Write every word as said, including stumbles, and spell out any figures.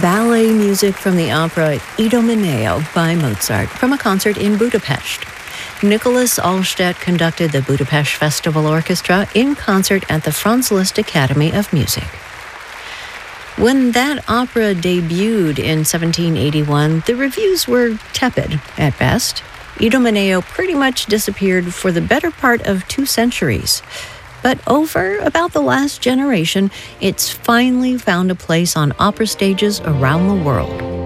ballet music from the opera Idomeneo by Mozart from a concert in Budapest. Nicholas Allstedt conducted the Budapest Festival Orchestra in concert at the Franz Liszt Academy of Music. When that opera debuted in seventeen eighty-one, the reviews were tepid at best. Idomeneo pretty much disappeared for the better part of two centuries. But over about the last generation, it's finally found a place on opera stages around the world.